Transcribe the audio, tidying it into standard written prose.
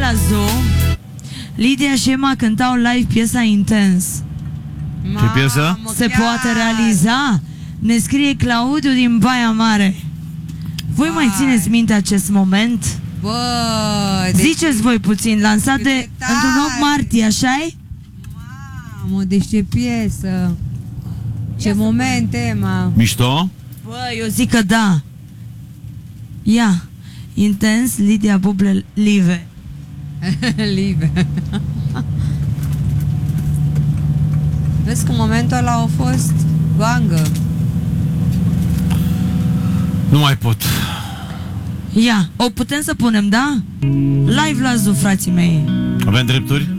la Zoo, Lidia și Emma cântau live piesa Intens. Ce piesă? Se poate realiza? Ne scrie Claudiu din Baia Mare. Voi mai țineți minte acest moment? Bă, ziceți voi puțin, lansat de într-un 8 martie, așa-i? Mamă, deci ce piesă. Ce moment, Emma. Mișto? Bă, eu zic că da. Ia, Intens, Lidia Buble, Live. Live. Vezi că în momentul ăla au fost bangă. Nu mai pot. Ia, o putem să punem, da? Live la Zoo, frații mei. Avem drepturi?